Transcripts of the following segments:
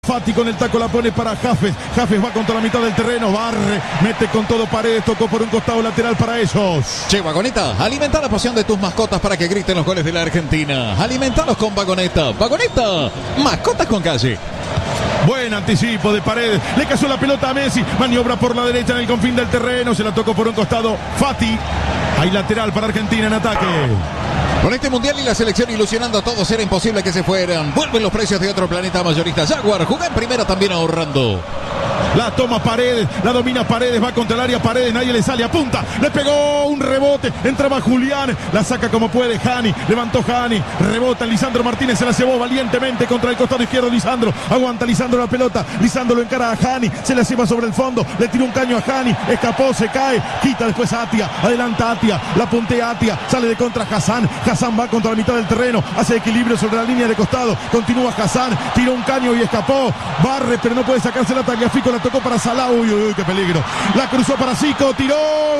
Fati con el taco la pone para Jafes. Jafes va contra la mitad del terreno, barre, mete con todo Paredes, tocó por un costado lateral para ellos. Che, Vagoneta, alimenta la pasión de tus mascotas para que griten los goles de la Argentina. Alimentalos con Vagoneta. Vagoneta, mascotas con calle. Buen anticipo de Paredes, le cayó la pelota a Messi, maniobra por la derecha en el confín del terreno, se la tocó por un costado Fati. Hay lateral para Argentina en ataque. Con este mundial y la selección ilusionando a todos, era imposible que se fueran. Vuelven los precios de otro planeta mayorista. Jaguar, juega en primera también ahorrando. La toma Paredes, la domina Paredes, va contra el área Paredes, nadie le sale, apunta, le pegó un rebote, entraba Julián, la saca como puede Jani, levantó Jani, rebota Lisandro Martínez, se la llevó valientemente contra el costado izquierdo Lisandro, aguanta Lisandro la pelota, Lisandro lo encara a Jani, se la lleva sobre el fondo, le tiró un caño a Jani, escapó, se cae, quita después a Atia, adelanta Atia, la puntea Atia, sale de contra Hassan, Hassan va contra la mitad del terreno, hace equilibrio sobre la línea de costado, continúa Hassan, tiró un caño y escapó, barre pero no puede sacarse la Tagliafico, la tocó para Salah, uy, uy, uy, qué peligro, la cruzó para Zico, tiró,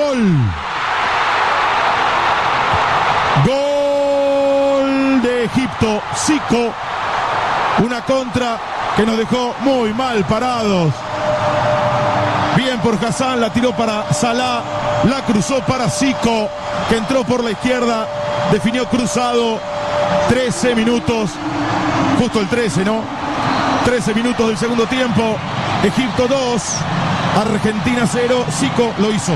gol de Egipto, Zico, una contra que nos dejó muy mal parados. Bien por Hassan, la tiró para Salah, la cruzó para Zico, que entró por la izquierda, definió cruzado. 13 minutos, justo el 13, ¿no? 13 minutos del segundo tiempo. Egipto 2, Argentina 0, Zico lo hizo.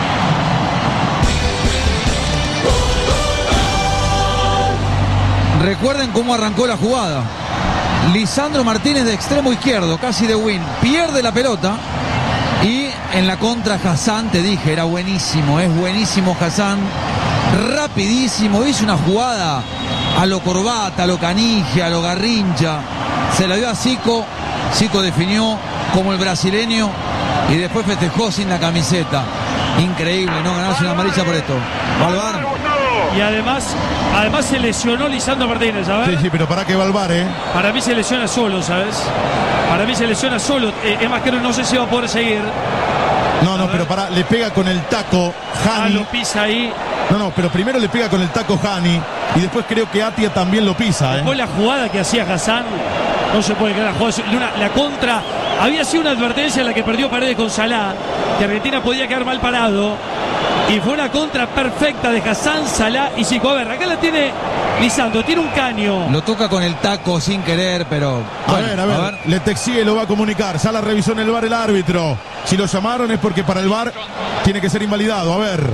Recuerden cómo arrancó la jugada. Lisandro Martínez de extremo izquierdo, casi de win, pierde la pelota y en la contra Hassan, te dije, era buenísimo, es buenísimo Hassan, rapidísimo, hizo una jugada a lo Corbata, a lo Canigia, a lo Garrincha, se la dio a Zico, Zico definió como el brasileño y después festejó sin la camiseta. Increíble, ¿no? Ganarse una amarilla por esto. Valvar. Y además se lesionó Lisandro Martínez, ¿sabes? Sí, pero para que Valvar, Para mí se lesiona solo, ¿sabes? Para mí se lesiona solo. Es más que no sé si va a poder seguir. No, pero le pega con el taco Jani. Lo pisa ahí. No, pero primero le pega con el taco Jani y después creo que Atia también lo pisa, Después la jugada que hacía Hassan, no se puede creer, la contra, había sido una advertencia en la que perdió Paredes con Salah, que Argentina podía quedar mal parado, y fue una contra perfecta de Hassan, Salah y Zico. A ver, acá la tiene Lisandro, tiene un caño. Lo toca con el taco sin querer, pero... Bueno, a ver. Letexie lo va a comunicar, ya la revisó en el VAR el árbitro. Si lo llamaron es porque para el VAR tiene que ser invalidado, a ver.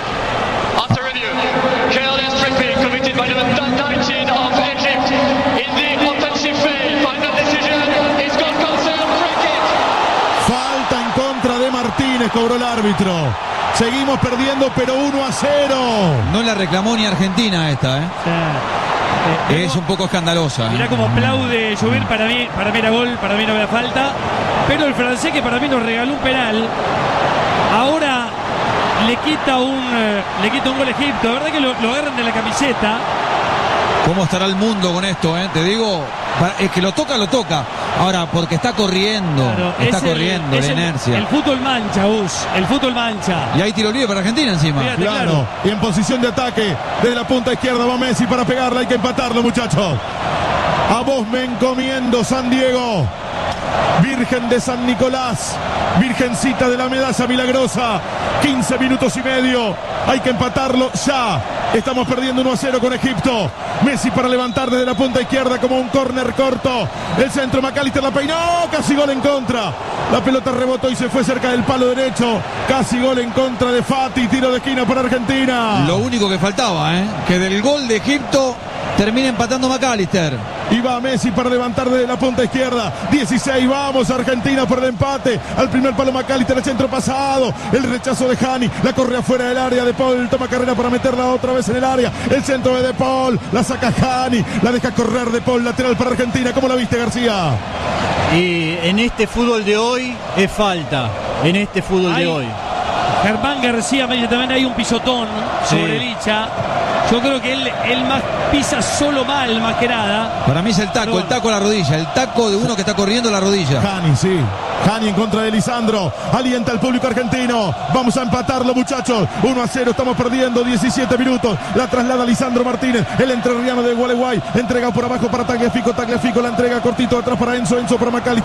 Falta en contra de Martínez, cobró el árbitro. Seguimos perdiendo, pero 1-0. No la reclamó ni Argentina esta, Es un poco escandalosa. Mirá cómo aplaude Llover, para mí era gol, para mí no había falta. Pero el francés, que para mí nos regaló un penal, ahora le quita un gol a Egipto. La verdad que lo agarran de la camiseta. ¿Cómo estará el mundo con esto, Te digo, es que lo toca. Ahora, porque está corriendo, claro, la inercia. El fútbol mancha, el fútbol mancha. Y hay tiro libre para Argentina encima. Fíjate, claro. Y en posición de ataque, desde la punta izquierda va Messi para pegarla, hay que empatarlo, muchachos. A vos me encomiendo, San Diego. Virgen de San Nicolás, Virgencita de la Medalla Milagrosa. 15 minutos y medio, hay que empatarlo ya. Estamos perdiendo 1-0 con Egipto. Messi para levantar desde la punta izquierda como un córner corto. El centro, McAllister la peinó, casi gol en contra. La pelota rebotó y se fue cerca del palo derecho. Casi gol en contra de Fati, tiro de esquina para Argentina. Lo único que faltaba, que del gol de Egipto termina empatando McAllister. Y va Messi para levantar desde la punta izquierda. 16, vamos Argentina por el empate. Al primer palo McAllister, el centro pasado. El rechazo de Jani, la corre afuera del área. De Paul toma carrera para meterla otra vez en el área. El centro de Paul, la saca Jani, la deja correr De Paul, lateral para Argentina. ¿Cómo la viste, García? Y en este fútbol de hoy es falta. En este fútbol de hoy. Germán García me dice también hay un pisotón sobre Licha. Yo creo que él más pisa solo mal, más que nada. Para mí es el taco a la rodilla. El taco de uno que está corriendo a la rodilla. Jani, sí. Hani en contra de Lisandro. Alienta al público argentino. Vamos a empatarlo, muchachos. 1-0, estamos perdiendo 17 minutos. La traslada Lisandro Martínez, el entrerriano de Gualeguay. Entrega por abajo para Tagliafico. Tagliafico la entrega cortito atrás para Enzo. Enzo para Macalister.